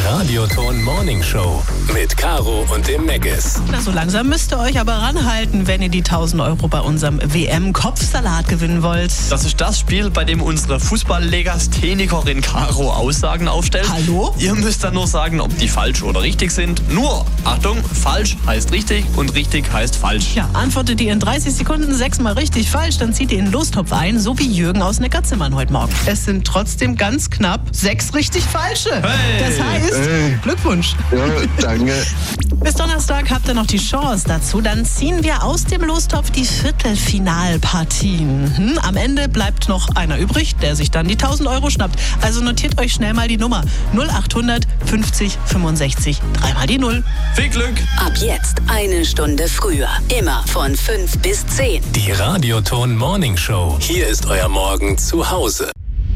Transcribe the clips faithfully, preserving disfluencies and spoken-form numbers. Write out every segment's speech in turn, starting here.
Radioton Morning Show mit Caro und dem Meggis. Na, so langsam müsst ihr euch aber ranhalten, wenn ihr die tausend Euro bei unserem W M-Kopfsalat gewinnen wollt. Das ist das Spiel, bei dem unsere Fußball-Legasthenikerin Caro Aussagen aufstellt. Hallo? Ihr müsst dann nur sagen, ob die falsch oder richtig sind. Nur, Achtung, falsch heißt richtig und richtig heißt falsch. Ja, antwortet ihr in dreißig Sekunden sechsmal richtig falsch, dann zieht ihr in den Lostopf ein, so wie Jürgen aus Neckarzimmern heute Morgen. Es sind trotzdem ganz knapp sechs richtig falsche. Hey. Das heißt, Hey. Glückwunsch. Ja, danke. Bis Donnerstag habt ihr noch die Chance dazu. Dann ziehen wir aus dem Lostopf die Viertelfinalpartien. Hm, am Ende bleibt noch einer übrig, der sich dann die tausend Euro schnappt. Also notiert euch schnell mal die Nummer null achthundert fünfzig fünfundsechzig. Dreimal die Null. Viel Glück! Ab jetzt eine Stunde früher. Immer von fünf bis zehn. Die Radioton Morning Show. Hier ist euer Morgen zu Hause.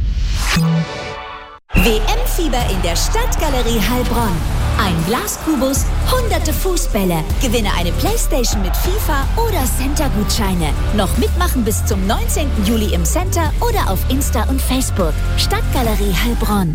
W M-Fieber in der Stadtgalerie Heilbronn. Ein Glaskubus, hunderte Fußbälle. Gewinne eine Playstation mit FIFA oder Center-Gutscheine. Noch mitmachen bis zum neunzehnten Juli im Center oder auf Insta und Facebook. Stadtgalerie Heilbronn.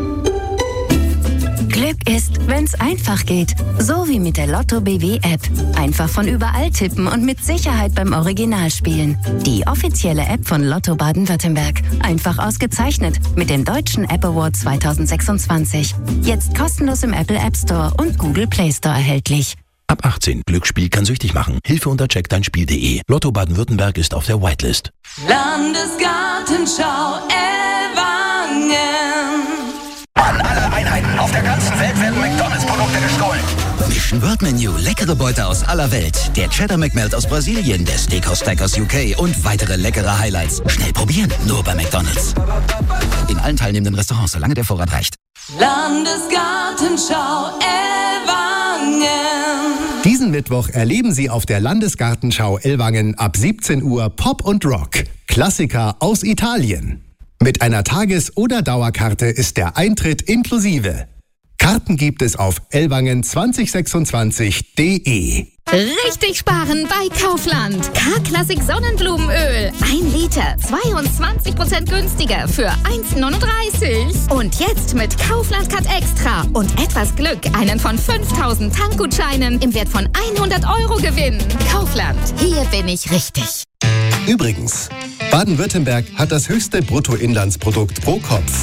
Glück ist, wenn's einfach geht. So wie mit der Lotto B W App. Einfach von überall tippen und mit Sicherheit beim Original spielen. Die offizielle App von Lotto Baden-Württemberg. Einfach ausgezeichnet mit dem Deutschen App Award zwanzig sechsundzwanzig. Jetzt kostenlos im Apple App Store und Google Play Store erhältlich. Ab achtzehn. Glücksspiel kann süchtig machen. Hilfe unter check dein spiel punkt de. Lotto Baden-Württemberg ist auf der Whitelist. Landesgartenschau Ellwangen. An alle Einheiten auf der ganzen Welt werden McDonalds-Produkte gestohlen. Mission World Menu, leckere Beute aus aller Welt. Der Cheddar McMelt aus Brasilien, der Steakhouse Stack aus U K und weitere leckere Highlights. Schnell probieren, nur bei McDonalds. In allen teilnehmenden Restaurants, solange der Vorrat reicht. Landesgartenschau Ellwangen. Diesen Mittwoch erleben Sie auf der Landesgartenschau Ellwangen ab siebzehn Uhr Pop und Rock. Klassiker aus Italien. Mit einer Tages- oder Dauerkarte ist der Eintritt inklusive. Karten gibt es auf ellwangen zwanzig sechsundzwanzig punkt de. Richtig sparen bei Kaufland. K-Klassik Sonnenblumenöl. Ein Liter, zweiundzwanzig Prozent günstiger für eins neununddreißig. Und jetzt mit Kaufland Cut Extra und etwas Glück einen von fünftausend Tankgutscheinen im Wert von hundert Euro gewinnen. Kaufland, hier bin ich richtig. Übrigens, Baden-Württemberg hat das höchste Bruttoinlandsprodukt pro Kopf.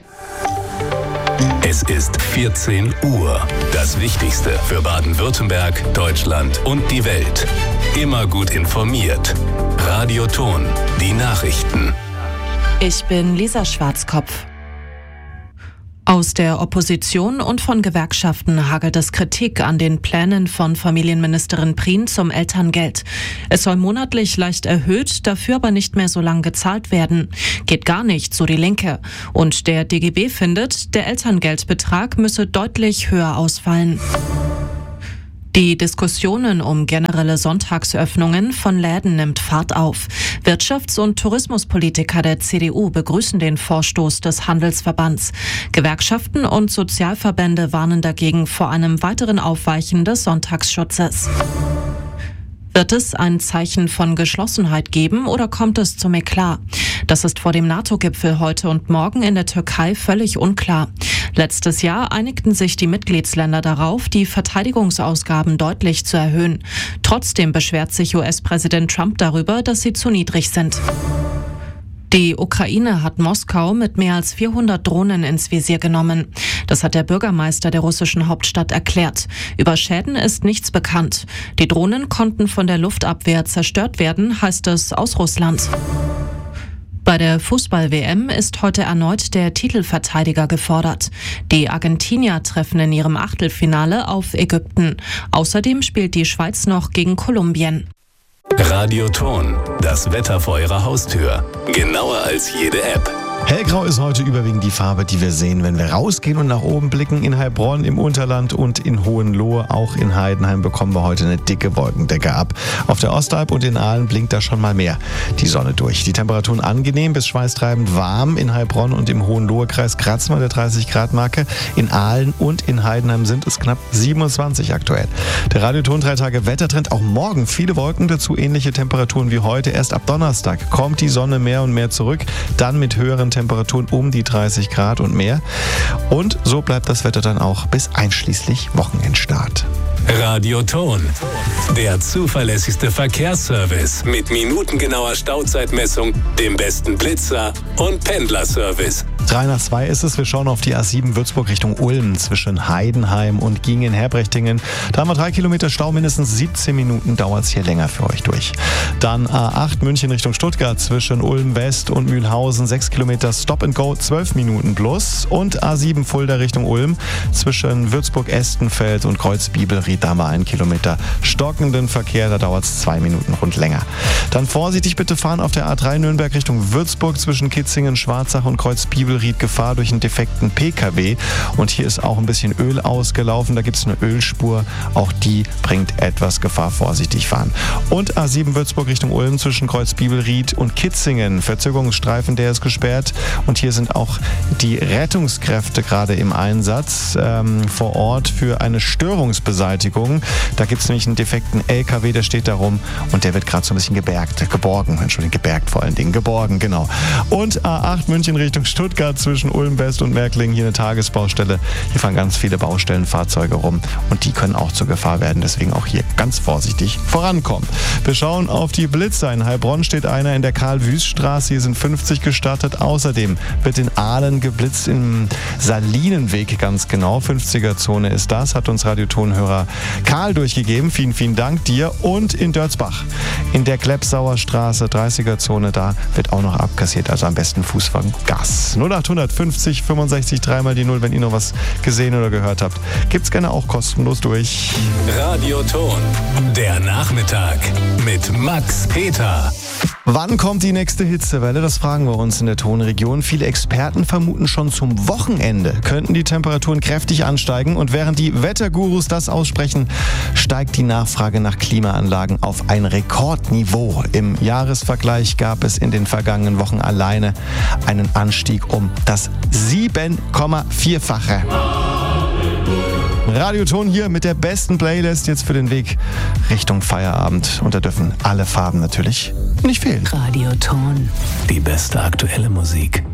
Es ist vierzehn Uhr. Das Wichtigste für Baden-Württemberg, Deutschland und die Welt. Immer gut informiert. Radioton, die Nachrichten. Ich bin Lisa Schwarzkopf. Aus der Opposition und von Gewerkschaften hagelt es Kritik an den Plänen von Familienministerin Prien zum Elterngeld. Es soll monatlich leicht erhöht, dafür aber nicht mehr so lang gezahlt werden. Geht gar nicht, so die Linke. Und der D G B findet, der Elterngeldbetrag müsse deutlich höher ausfallen. Die Diskussionen um generelle Sonntagsöffnungen von Läden nimmt Fahrt auf. Wirtschafts- und Tourismuspolitiker der C D U begrüßen den Vorstoß des Handelsverbands. Gewerkschaften und Sozialverbände warnen dagegen vor einem weiteren Aufweichen des Sonntagsschutzes. Wird es ein Zeichen von Geschlossenheit geben oder kommt es zum Eklat? Das ist vor dem NATO-Gipfel heute und morgen in der Türkei völlig unklar. Letztes Jahr einigten sich die Mitgliedsländer darauf, die Verteidigungsausgaben deutlich zu erhöhen. Trotzdem beschwert sich U S-Präsident Trump darüber, dass sie zu niedrig sind. Die Ukraine hat Moskau mit mehr als vierhundert Drohnen ins Visier genommen. Das hat der Bürgermeister der russischen Hauptstadt erklärt. Über Schäden ist nichts bekannt. Die Drohnen konnten von der Luftabwehr zerstört werden, heißt es aus Russland. Bei der Fußball-W M ist heute erneut der Titelverteidiger gefordert. Die Argentinier treffen in ihrem Achtelfinale auf Ägypten. Außerdem spielt die Schweiz noch gegen Kolumbien. Radioton, das Wetter vor Ihrer Haustür. Genauer als jede App. Hellgrau ist heute überwiegend die Farbe, die wir sehen, wenn wir rausgehen und nach oben blicken. In Heilbronn, im Unterland und in Hohenlohe, auch in Heidenheim, bekommen wir heute eine dicke Wolkendecke ab. Auf der Ostalb und in Aalen blinkt da schon mal mehr die Sonne durch. Die Temperaturen angenehm bis schweißtreibend warm. In Heilbronn und im Hohenlohe-Kreis kratzen wir der dreißig Grad Marke. In Aalen und in Heidenheim sind es knapp siebenundzwanzig aktuell. Der Radioton drei Tage Wettertrend, auch morgen viele Wolken, dazu ähnliche Temperaturen wie heute. Erst ab Donnerstag kommt die Sonne mehr und mehr zurück, dann mit höheren mittleren Temperaturen um die dreißig Grad und mehr. Und so bleibt das Wetter dann auch bis einschließlich Wochenendstart. Radioton, der zuverlässigste Verkehrsservice mit minutengenauer Stauzeitmessung, dem besten Blitzer und Pendlerservice. drei nach zwei ist es. Wir schauen auf die A sieben Würzburg Richtung Ulm zwischen Heidenheim und Gingen-Herbrechtingen. Da haben wir drei Kilometer Stau, mindestens siebzehn Minuten dauert es hier länger für euch durch. Dann A acht München Richtung Stuttgart zwischen Ulm West und Mühlhausen, sechs Kilometer Stop and Go, zwölf Minuten plus. Und A sieben Fulda Richtung Ulm zwischen Würzburg-Estenfeld und Kreuzbibelried, da haben wir einen Kilometer stockenden Verkehr, da dauert es zwei Minuten rund länger. Dann vorsichtig bitte fahren auf der A drei Nürnberg Richtung Würzburg zwischen Kitzingen, Schwarzach und Kreuzbibelried, Gefahr durch einen defekten P K W. Und hier ist auch ein bisschen Öl ausgelaufen, da gibt es eine Ölspur, auch die bringt etwas Gefahr, vorsichtig fahren. Und A sieben Würzburg Richtung Ulm zwischen Kreuzbibelried und Kitzingen, Verzögerungsstreifen, der ist gesperrt. Und hier sind auch die Rettungskräfte gerade im Einsatz ähm, vor Ort für eine Störungsbeseitigung. Da gibt es nämlich einen defekten L K W, der steht da rum und der wird gerade so ein bisschen gebergt, geborgen, Entschuldigung, gebergt vor allen Dingen, geborgen, genau. Und A acht München Richtung Stuttgart zwischen Ulm West und Märklingen, hier eine Tagesbaustelle. Hier fahren ganz viele Baustellenfahrzeuge rum und die können auch zur Gefahr werden, deswegen auch hier ganz vorsichtig vorankommen. Wir schauen auf die Blitzer. In Heilbronn steht einer in der Karl-Wüst-Straße, hier sind fünfzig gestartet. Außerdem wird in Aalen geblitzt, im Salinenweg ganz genau. fünfziger-Zone ist das, hat uns Radiotonhörer Karl durchgegeben. Vielen, vielen Dank dir. Und in Dörzbach, in der Klepsauer Straße, dreißiger-Zone, da wird auch noch abkassiert. Also am besten Fußwagen Gas. null acht fünfzig fünfundsechzig dreimal die null, wenn ihr noch was gesehen oder gehört habt. Gibt's gerne auch kostenlos durch. Radioton, der Nachmittag mit Max Peter. Wann kommt die nächste Hitzewelle? Das fragen wir uns in der Tonregion. Viele Experten vermuten, schon zum Wochenende könnten die Temperaturen kräftig ansteigen. Und während die Wettergurus das aussprechen, steigt die Nachfrage nach Klimaanlagen auf ein Rekordniveau. Im Jahresvergleich gab es in den vergangenen Wochen alleine einen Anstieg um das sieben Komma vier-fache. Radioton hier mit der besten Playlist jetzt für den Weg Richtung Feierabend. Und da dürfen alle Farben natürlich nicht fehlen. Radioton, die beste aktuelle Musik.